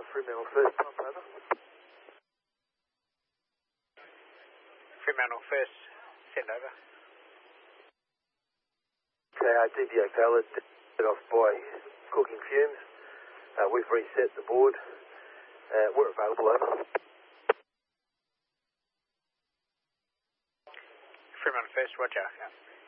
Fremantle first pump, over. Fremantle first, send over. Okay, DVO valid, set off by cooking fumes. We've reset the board. We're available, over. Fremantle first, roger.